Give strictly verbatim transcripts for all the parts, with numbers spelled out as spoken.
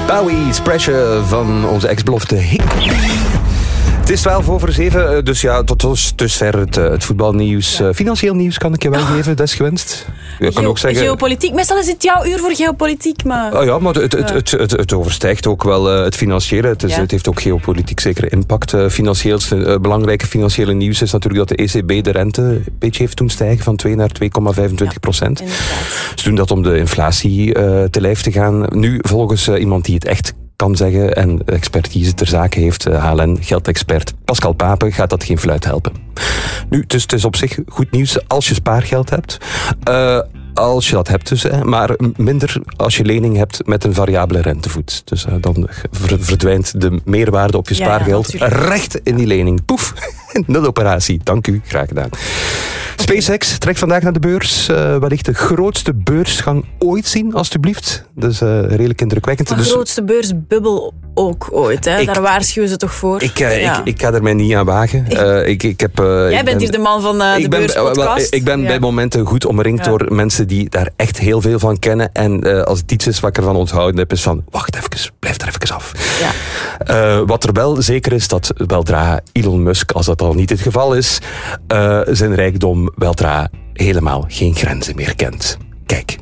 Bowie's Pressure van onze ex-belofte Hick. Het is twaalf over zeven, dus ja, tot dusver het, het voetbalnieuws. Ja. Financieel nieuws kan ik je wel geven, dat is gewenst. Je kan Geo- ook zeggen, geopolitiek, meestal is het jouw uur voor geopolitiek, maar... Oh ja, maar het, het, het, het, het overstijgt ook wel uh, het financiële. Het, is, ja. het heeft ook geopolitiek zeker impact. Uh, financieel, uh, belangrijke financiële nieuws is natuurlijk dat de E C B de rente een beetje heeft doen stijgen van twee naar twee komma vijfentwintig procent. Ja, ze doen dat om de inflatie uh, te lijf te gaan. Nu, volgens uh, iemand die het echt kan zeggen en expertise ter zake heeft, H L N geldexpert Pascal Pape, gaat dat geen fluit helpen. Nu, dus het is op zich goed nieuws als je spaargeld hebt. Uh, Als je dat hebt dus, hè, maar minder als je lening hebt met een variabele rentevoet. Dus uh, dan verdwijnt de meerwaarde op je spaargeld ja, ja, recht in die lening. Poef, nul operatie. Dank u, graag gedaan. Okay. SpaceX trekt vandaag naar de beurs. Uh, wellicht de grootste beursgang ooit zien, alstublieft. Dat is uh, redelijk indrukwekkend. De dus, grootste beursbubbel ook ooit, hè? Ik, daar waarschuwen ze toch voor? Ik, uh, ja. ik, ik ga er mij niet aan wagen. Uh, ik, ik heb, uh, Jij ik bent ben, hier de man van uh, de ik ben, beurspodcast. Wel, ik ben ja. bij momenten goed omringd ja. door mensen die daar echt heel veel van kennen. En uh, als het iets is wat ik ervan onthouden heb, is van, wacht even, blijf er even af. Ja. Uh, wat er wel zeker is, dat weldra Elon Musk, als dat al niet het geval is, uh, zijn rijkdom weldra helemaal geen grenzen meer kent. Kijk.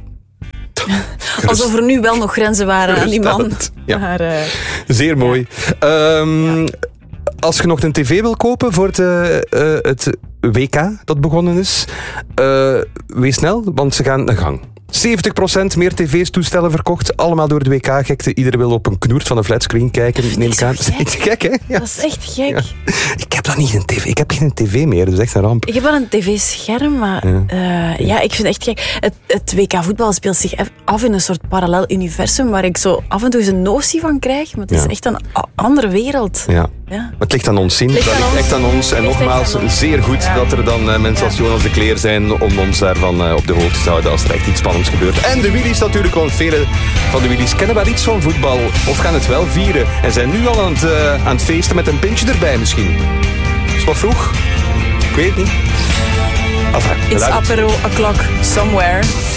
Alsof er nu wel nog grenzen waren aan die man. Ja. Maar, uh, Zeer mooi. Ja. Um, ja. Als je nog een tv wil kopen voor het, uh, het W K dat begonnen is, uh, wees snel, want ze gaan naar gang. zeventig procent meer tv's, toestellen verkocht. Allemaal door de W K-gekte. Iedereen wil op een knoert van een flatscreen kijken. Neem ik aan. Dat is echt gek, hè? Ja. Dat is echt gek. Ja. Ik heb dat niet een tv. Ik heb geen tv meer. Dat is echt een ramp. Ik heb wel een tv-scherm, maar ja, uh, ja ik vind het echt gek. Het, het W K-voetbal speelt zich af in een soort parallel universum waar ik zo af en toe eens een notie van krijg. Maar het is ja. echt een a- andere wereld. Ja. Ja. Maar het ligt aan ons zien. Het ligt, dat ligt echt aan ons. En nogmaals, ons. zeer goed ja. dat er dan uh, mensen ja. als Jonas de Kleer zijn om ons daarvan uh, op de hoogte te houden als er echt iets spannends gebeurt. En de Willies natuurlijk, want vele van de Willies kennen wel iets van voetbal of gaan het wel vieren. En zijn nu al aan het, uh, aan het feesten met een pintje erbij misschien. Is wat vroeg? Ik weet het niet. Enfin, It's apero o'clock somewhere.